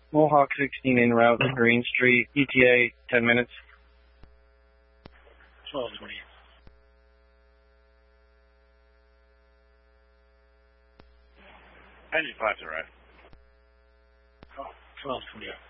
Mohawk 16 en route to Green Street, ETA 10 minutes. 12:20. Engine 5 to right. 12:20.